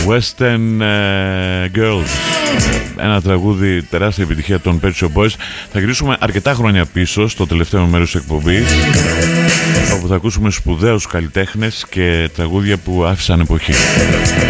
Western Girls, ένα τραγούδι τεράστια επιτυχία των Pet Shop Boys. Θα γυρίσουμε αρκετά χρόνια πίσω στο τελευταίο μέρος της εκπομπής, όπου θα ακούσουμε σπουδαίους καλλιτέχνες και τραγούδια που άφησαν εποχή.